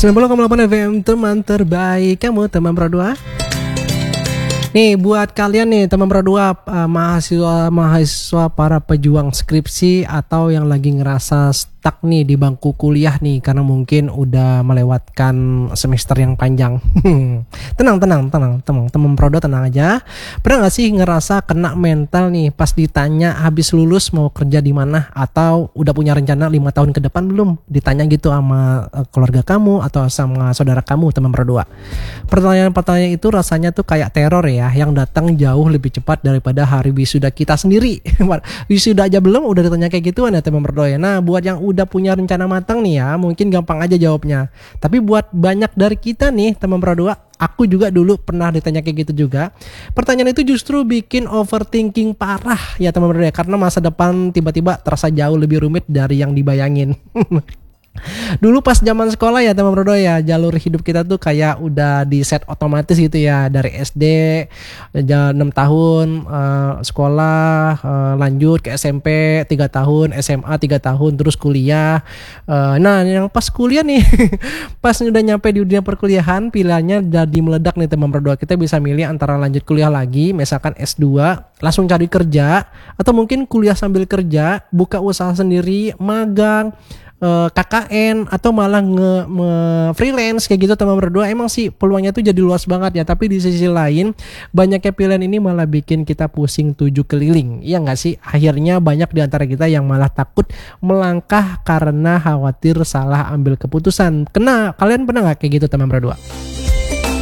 90,8 FM teman terbaik kamu teman berdua. Nih buat kalian nih teman berdua, mahasiswa para pejuang skripsi atau yang lagi ngerasa stuck nih di bangku kuliah nih karena mungkin udah melewatkan semester yang panjang. Tenang teman prodo, tenang aja. Pernah gak sih ngerasa kena mental nih pas ditanya habis lulus mau kerja di mana atau udah punya rencana 5 tahun ke depan belum? Ditanya gitu sama keluarga kamu atau sama saudara kamu teman berdua. Pertanyaan-pertanyaan itu rasanya tuh kayak teror ya, yang datang jauh lebih cepat daripada hari wisuda kita sendiri. Wisuda aja belum udah ditanya kayak gituan ya teman berdua ya. Nah buat yang udah punya rencana matang nih ya, mungkin gampang aja jawabnya. Tapi buat banyak dari kita nih teman berdua, aku juga dulu pernah ditanya kayak gitu juga. Pertanyaan itu justru bikin overthinking parah ya teman berdua, karena masa depan tiba-tiba terasa jauh lebih rumit dari yang dibayangin. Dulu pas zaman sekolah ya teman berdua ya, jalur hidup kita tuh kayak udah di set otomatis gitu ya. Dari SD 6 tahun sekolah, lanjut ke SMP 3 tahun, SMA 3 tahun, terus kuliah. Nah yang pas kuliah nih pas udah nyampe di dunia perkuliahan, pilihannya jadi meledak nih teman berdua. Kita bisa milih antara lanjut kuliah lagi, misalkan S2, langsung cari kerja, atau mungkin kuliah sambil kerja, buka usaha sendiri, magang, KKN, atau malah freelance kayak gitu teman berdua. Emang sih peluangnya tuh jadi luas banget ya, tapi di sisi lain banyaknya pilihan ini malah bikin kita pusing 7 keliling. Iya gak sih? Akhirnya banyak di antara kita yang malah takut melangkah karena khawatir salah ambil keputusan. Kalian pernah gak kayak gitu teman berdua?